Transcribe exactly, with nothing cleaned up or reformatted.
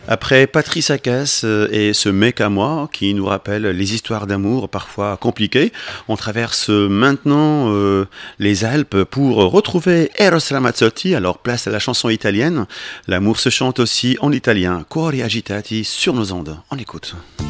Après Patrice Akas euh, et ce mec à moi qui nous rappelle les histoires d'amour parfois compliquées, on traverse maintenant euh, les Alpes pour retrouver Eros Ramazzotti. Alors place à la chanson italienne. L'amour se chante aussi en italien. Cuori agitati sur nos ondes. On écoute.